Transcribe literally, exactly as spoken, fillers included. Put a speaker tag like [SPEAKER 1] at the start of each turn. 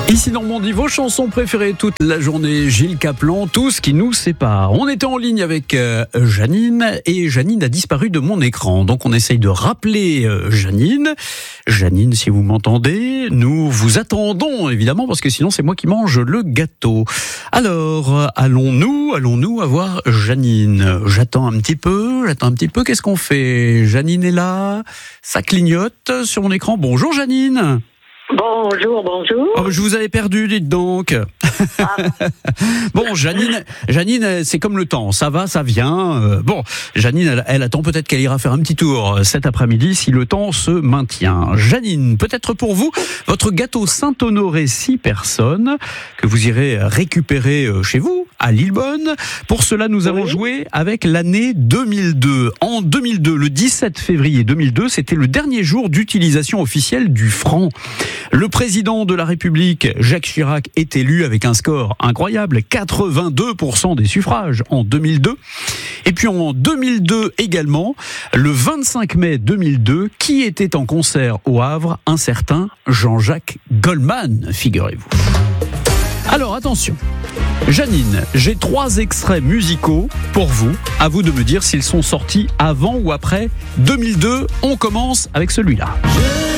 [SPEAKER 1] Ici Normandie, vos chansons préférées toute la journée, Gilles Caplan, tout ce qui nous sépare. On était en ligne avec euh, Janine et Janine a disparu de mon écran. Donc on essaye de rappeler euh, Janine. Janine, si vous m'entendez, nous vous attendons évidemment parce que sinon c'est moi qui mange le gâteau. Alors, allons-nous, allons-nous avoir Janine. J'attends un petit peu, j'attends un petit peu. Qu'est-ce qu'on fait? Janine est là, ça clignote sur mon écran. Bonjour Janine.
[SPEAKER 2] Bonjour, bonjour.
[SPEAKER 1] Oh, je vous avais perdu, dites donc. Ah. Bon, Janine, Janine, c'est comme le temps, ça va, ça vient. Euh, bon, Janine, elle, elle attend peut-être qu'elle ira faire un petit tour cet après-midi si le temps se maintient. Janine, peut-être pour vous, votre gâteau Saint-Honoré six personnes que vous irez récupérer chez vous à Lillebonne. Pour cela, nous avons oui. joué avec l'année deux mille deux. En deux mille deux, le dix-sept février deux mille deux, c'était le dernier jour d'utilisation officielle du franc. Le président de la République, Jacques Chirac, est élu avec un score incroyable, quatre-vingt-deux pour cent des suffrages en deux mille deux. Et puis en deux mille deux également, le vingt-cinq mai deux mille deux, qui était en concert au Havre? Un certain Jean-Jacques Goldman, figurez-vous. Alors attention, Janine, j'ai trois extraits musicaux pour vous. À vous de me dire s'ils sont sortis avant ou après deux mille deux. On commence avec celui-là. Je...